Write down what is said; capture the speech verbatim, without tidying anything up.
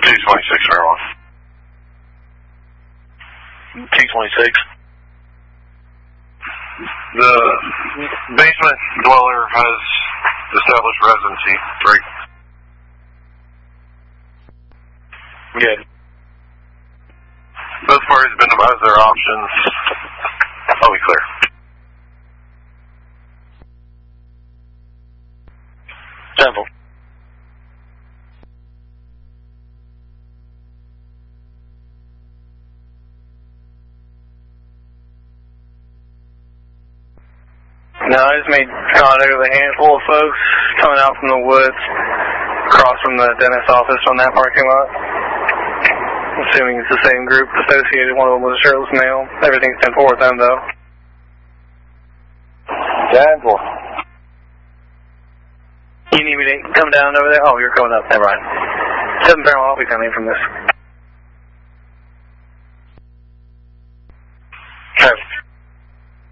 two twenty-six, Fairlawn. two twenty-six. The basement dweller has established residency. Three. Good. Both parties have been advised their options. I'll be clear. Temple. No, I just made contact with a handful of folks coming out from the woods, across from the dentist's office on that parking lot. Assuming it's the same group associated. One of them was a shirtless male. Everything's ten four with them, though. ten four. You need me to come down over there? Oh, you're coming up. Never mind. seven Fairlawn, I'll be coming from this.